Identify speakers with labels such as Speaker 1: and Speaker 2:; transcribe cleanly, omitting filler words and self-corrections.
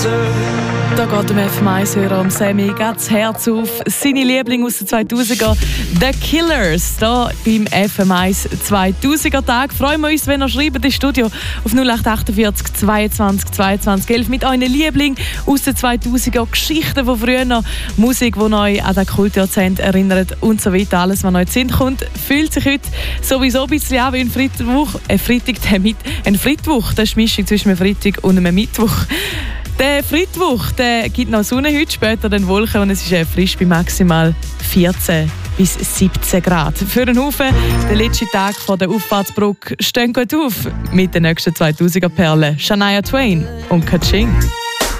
Speaker 1: Da geht dem FM1-Hörer um Sammy das Herz auf. Seine Lieblinge aus den 2000er, The Killers, hier beim FM1 2000er Tag. Freuen wir uns, wenn ihr schreibt ins Studio auf 0848 22 22 11 mit euren Lieblingen aus den 2000er, Geschichten von früher, Musik, die euch an den Kultjahrzehnt erinnert und so weiter. Alles, was euch in den Sinn kommt, fühlt sich heute sowieso ein bisschen an wie ein Freitag. Ein Freitwoch, das ist die Mischung zwischen einem Freitag und einem Mittwoch. Der Freitwoch, der gibt noch Sonne heute, später dann Wolken und es ist frisch bei maximal 14 bis 17 Grad. Für den Haufen, der letzte Tag vor der Auffahrtsbrücke, stehen gut auf mit den nächsten 2000er Perlen. Shania Twain und Kaching.